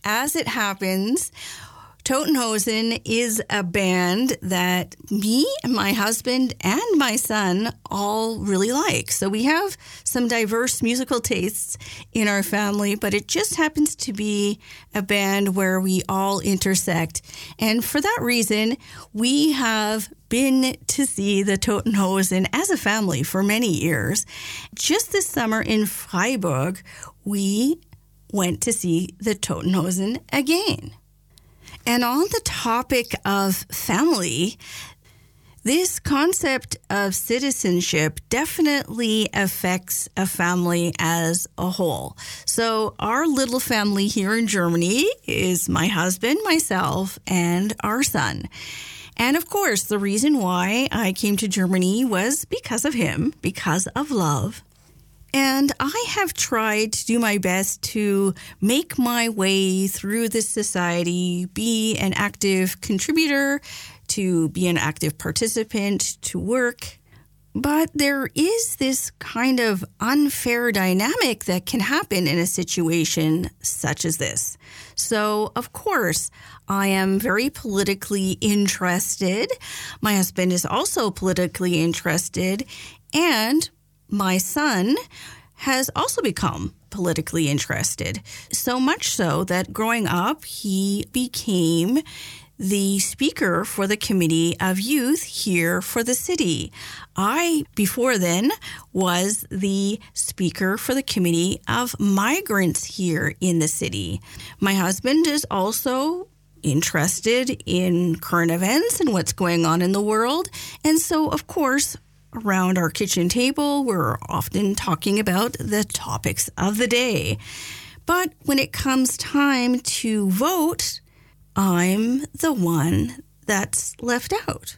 as it happens, Totenhosen is a band that me and my husband and my son all really like. So we have some diverse musical tastes in our family, but it just happens to be a band where we all intersect. And for that reason, we have been to see the Totenhosen as a family for many years. Just this summer in Freiburg, we went to see the Totenhosen again. And on the topic of family, this concept of citizenship definitely affects a family as a whole. So our little family here in Germany is my husband, myself, and our son. And of course, the reason why I came to Germany was because of him, because of love. And I have tried to do my best to make my way through this society, be an active contributor, to be an active participant, to work. But there is this kind of unfair dynamic that can happen in a situation such as this. So, of course, I am very politically interested. My husband is also politically interested, and my son has also become politically interested, so much so that growing up, he became the speaker for the Committee of Youth here for the city. I, before then, was the speaker for the Committee of Migrants here in the city. My husband is also interested in current events and what's going on in the world, and so, of course, around our kitchen table, we're often talking about the topics of the day. But when it comes time to vote, I'm the one that's left out.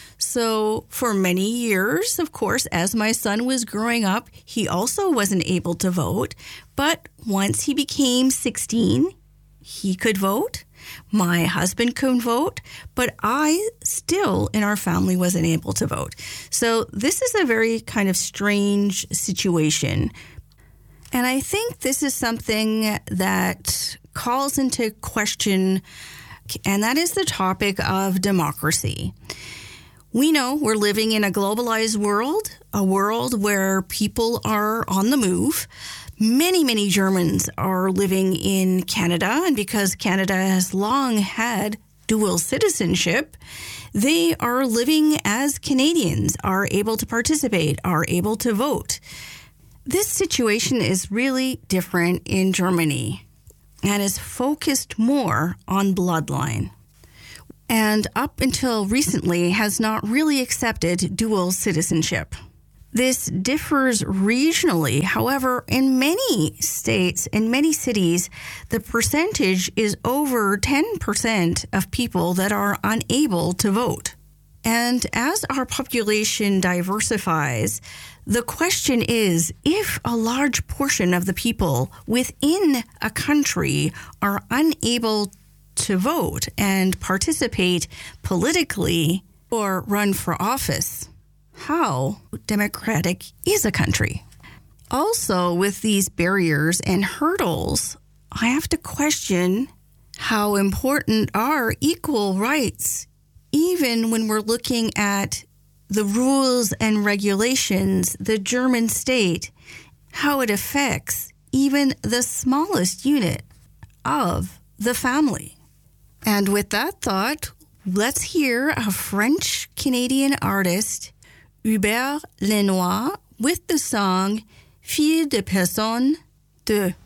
So for many years, of course, as my son was growing up, he also wasn't able to vote. But once he became 16, he could vote. My husband could vote, but I still, in our family, wasn't able to vote. So this is a very kind of strange situation. And I think this is something that calls into question, and that is the topic of democracy. We know we're living in a globalized world, a world where people are on the move. Many Germans are living in Canada, and because Canada has long had dual citizenship, they are living as Canadians, are able to participate, are able to vote. This situation is really different in Germany and is focused more on bloodline, and up until recently has not really accepted dual citizenship. This differs regionally. However, in many states, in many cities, the percentage is over 10% of people that are unable to vote. And as our population diversifies, the question is, if a large portion of the people within a country are unable to vote and participate politically or run for office, how democratic is a country? Also, with these barriers and hurdles, I have to question how important are equal rights, even when we're looking at the rules and regulations, the German state, how it affects even the smallest unit of the family. And with that thought, let's hear a French-Canadian artist, Hubert Lenoir, with the song Fille de Personne de